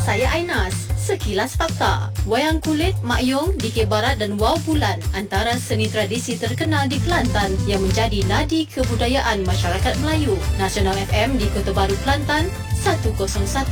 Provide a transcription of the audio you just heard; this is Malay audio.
Saya Ainas. Sekilas fakta. Wayang kulit, Mak Yong, Dikir Barat dan Wau Bulan antara seni tradisi terkenal di Kelantan yang menjadi nadi kebudayaan masyarakat Melayu. Nasional FM di Kota Baru, Kelantan 101.3.